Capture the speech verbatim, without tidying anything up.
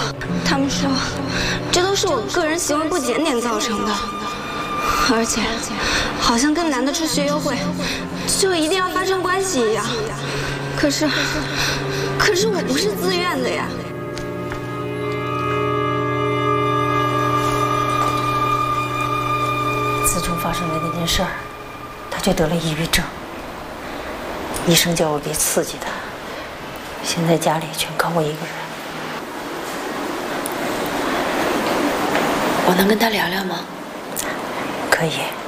他们说，这都是我个人行为不检点造成的，而且好像跟男的出学友会，就一定要发生关系一样。可是，可是我不是自愿的呀。 自从发生了那件事儿，他就得了抑郁症。医生叫我别刺激他，现在家里全靠我一个人。 我能跟他聊聊吗？ 可以。